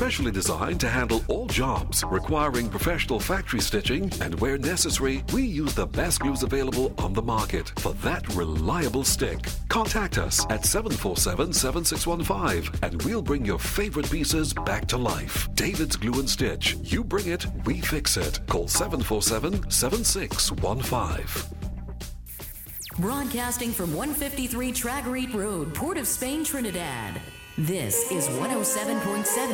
specially designed to handle all jobs requiring professional factory stitching, and where necessary, we use the best glues available on the market for that reliable stick. Contact us at 747-7615 and we'll bring your favorite pieces back to life. David's Glue and Stitch. You bring it, we fix it. Call 747-7615. Broadcasting from 153 Tragarete Road, Port of Spain, Trinidad. This is 107.7